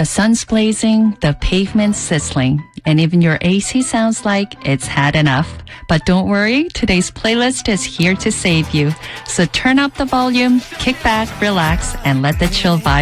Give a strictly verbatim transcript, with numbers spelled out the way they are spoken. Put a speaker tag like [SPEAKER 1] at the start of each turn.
[SPEAKER 1] The sun's blazing, the pavement's sizzling, and even your A C sounds like it's had enough. But don't worry, today's playlist is here to save you. So turn up the volume, kick back, relax, and let the chill vibe